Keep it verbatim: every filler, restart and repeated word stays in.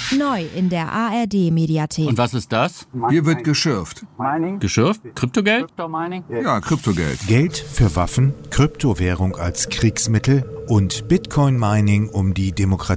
Neu in der A R D-Mediathek. Und was ist das? Hier wird geschürft. Geschürft? Kryptogeld? Ja, Kryptogeld. Geld für Waffen, Kryptowährung als Kriegsmittel und Bitcoin-Mining, um die Demokratie